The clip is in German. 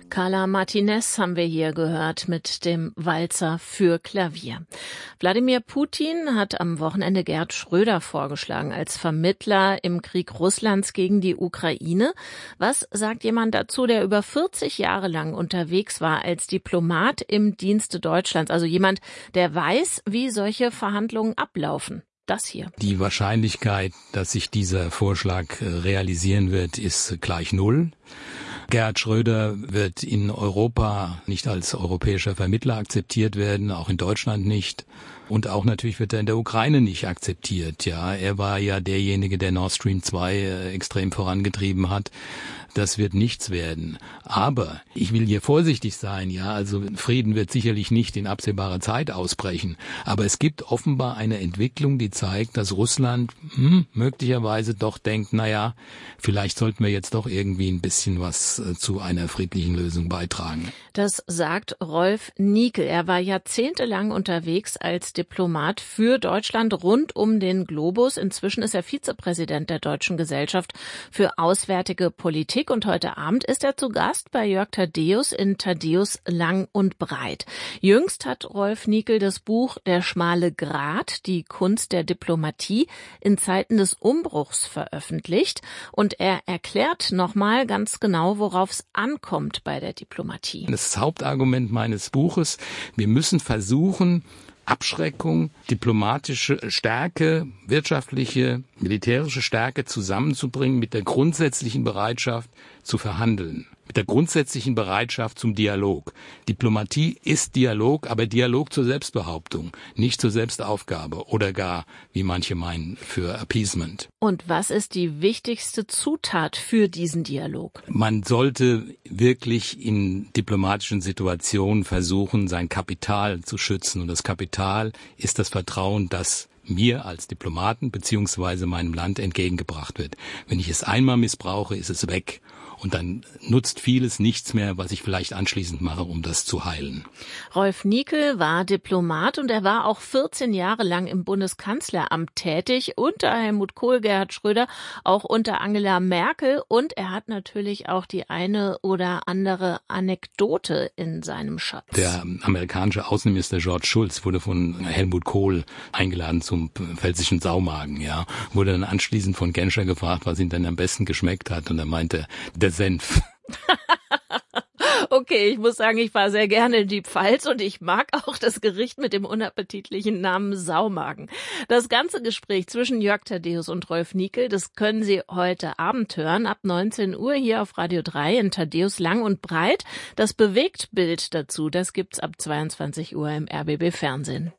Carla Martinez haben wir hier gehört mit dem Walzer für Klavier. Wladimir Putin hat am Wochenende Gerhard Schröder vorgeschlagen als Vermittler im Krieg Russlands gegen die Ukraine. Was sagt jemand dazu, der über 40 Jahre lang unterwegs war als Diplomat im Dienste Deutschlands? Also jemand, der weiß, wie solche Verhandlungen ablaufen. Das hier. Die Wahrscheinlichkeit, dass sich dieser Vorschlag realisieren wird, ist gleich null. Gerhard Schröder wird in Europa nicht als europäischer Vermittler akzeptiert werden, auch in Deutschland nicht. Und auch natürlich wird er in der Ukraine nicht akzeptiert. Ja, er war ja derjenige, der Nord Stream 2 extrem vorangetrieben hat. Das wird nichts werden. Aber ich will hier vorsichtig sein, ja, also Frieden wird sicherlich nicht in absehbarer Zeit ausbrechen. Aber es gibt offenbar eine Entwicklung, die zeigt, dass Russland möglicherweise doch denkt, naja, vielleicht sollten wir jetzt doch irgendwie ein bisschen was zu einer friedlichen Lösung beitragen. Das sagt Rolf Niekel. Er war jahrzehntelang unterwegs als Diplomat für Deutschland rund um den Globus. Inzwischen ist er Vizepräsident der Deutschen Gesellschaft für Auswärtige Politik. Und heute Abend ist er zu Gast bei Jörg Thaddeus in Thaddeus Lang und Breit. Jüngst hat Rolf Niekel das Buch Der schmale Grat, die Kunst der Diplomatie in Zeiten des Umbruchs veröffentlicht. Und er erklärt nochmal ganz genau, worauf es ankommt bei der Diplomatie. Das Hauptargument meines Buches: Wir müssen versuchen, Abschreckung, diplomatische Stärke, wirtschaftliche, militärische Stärke zusammenzubringen mit der grundsätzlichen Bereitschaft zu verhandeln, mit der grundsätzlichen Bereitschaft zum Dialog. Diplomatie ist Dialog, aber Dialog zur Selbstbehauptung, nicht zur Selbstaufgabe oder gar, wie manche meinen, für Appeasement. Und was ist die wichtigste Zutat für diesen Dialog? Man sollte wirklich in diplomatischen Situationen versuchen, sein Kapital zu schützen. Und das Kapital ist das Vertrauen, das mir als Diplomaten bzw. meinem Land entgegengebracht wird. Wenn ich es einmal missbrauche, ist es weg. Und dann nutzt vieles nichts mehr, was ich vielleicht anschließend mache, um das zu heilen. Rolf Niekel war Diplomat und er war auch 14 Jahre lang im Bundeskanzleramt tätig, unter Helmut Kohl, Gerhard Schröder, auch unter Angela Merkel. Und er hat natürlich auch die eine oder andere Anekdote in seinem Schatz. Der amerikanische Außenminister George Shultz wurde von Helmut Kohl eingeladen zum Pfälzischen Saumagen. Ja, wurde dann anschließend von Genscher gefragt, was ihm denn am besten geschmeckt hat. Und er meinte, der Senf. Okay, ich muss sagen, ich fahre sehr gerne in die Pfalz und ich mag auch das Gericht mit dem unappetitlichen Namen Saumagen. Das ganze Gespräch zwischen Jörg Thaddeus und Rolf Niekel, das können Sie heute Abend hören, ab 19 Uhr hier auf Radio 3 in Thaddeus Lang und Breit. Das Bewegtbild dazu, das gibt's ab 22 Uhr im RBB Fernsehen.